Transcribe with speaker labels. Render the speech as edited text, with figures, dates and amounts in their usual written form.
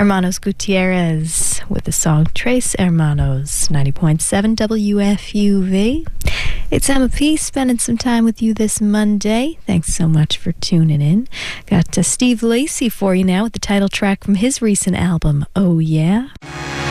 Speaker 1: Hermanos Gutierrez with the song Tres Hermanos, 90.7 WFUV. It's Emma P. spending some time with you this Monday. Thanks so much for tuning in. Got Steve Lacy for you now with the title track from his recent album, Oh Yeah.